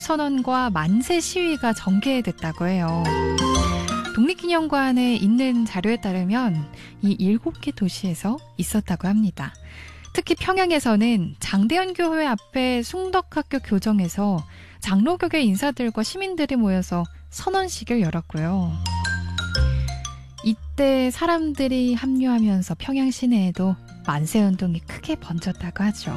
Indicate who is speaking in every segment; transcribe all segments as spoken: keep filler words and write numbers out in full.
Speaker 1: 선언과 만세 시위가 전개됐다고 해요. 독립기념관에 있는 자료에 따르면 이 일곱 개 도시에서 있었다고 합니다. 특히 평양에서는 장대현 교회 앞에 숭덕학교 교정에서 장로교계 인사들과 시민들이 모여서 선언식을 열었고요. 이때 사람들이 합류하면서 평양 시내에도 만세운동이 크게 번졌다고 하죠.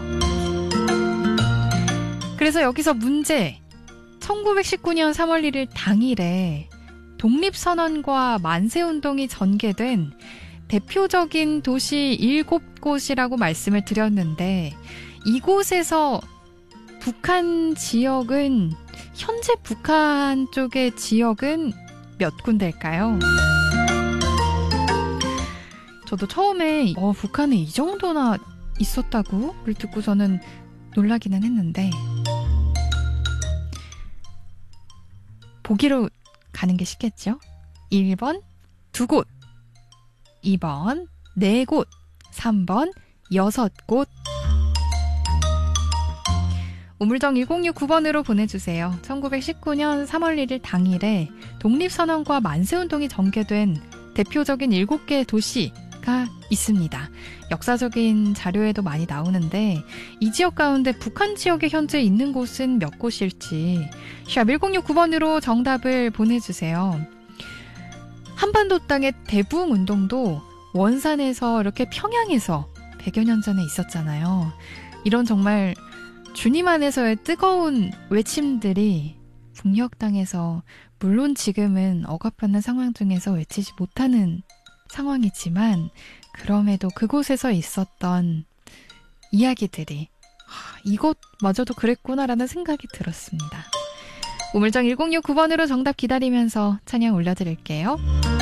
Speaker 1: 그래서 여기서 문제, 천구백십구 년 삼월 일일 당일에 독립선언과 만세운동이 전개된 대표적인 도시 일곱 곳이라고 말씀을 드렸는데, 이곳에서 북한 지역은, 현재 북한 쪽의 지역은 몇 군데일까요? 저도 처음에 어, 북한에 이 정도나 있었다고를 듣고서는 놀라기는 했는데, 보기로 가는 게 쉽겠죠? 일 번 두 곳, 이 번 네 곳, 삼 번 여섯 곳. 우물정 일공육구 번으로 보내주세요. 천구백십구 년 삼월 일일 당일에 독립선언과 만세운동이 전개된 대표적인 일곱 개의 도시가 있습니다. 역사적인 자료에도 많이 나오는데, 이 지역 가운데 북한 지역에 현재 있는 곳은 몇 곳일지 샵 일공육구 번으로 정답을 보내주세요. 한반도 땅의 대부흥운동도 원산에서 이렇게 평양에서 백여 년 전에 있었잖아요. 이런 정말 주님 안에서의 뜨거운 외침들이 북녘 땅에서, 물론 지금은 억압받는 상황 중에서 외치지 못하는 상황이지만, 그럼에도 그곳에서 있었던 이야기들이, 하, 이곳마저도 그랬구나라는 생각이 들었습니다. 우물정 일공육구 번으로 정답 기다리면서 찬양 올려드릴게요.